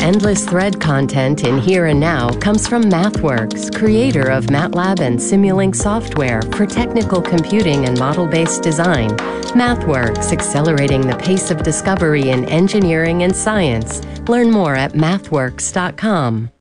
endless thread content in Here and Now comes from MathWorks, creator of MATLAB and Simulink software for technical computing and model-based design. MathWorks, accelerating the pace of discovery in engineering and science. Learn more at mathworks.com.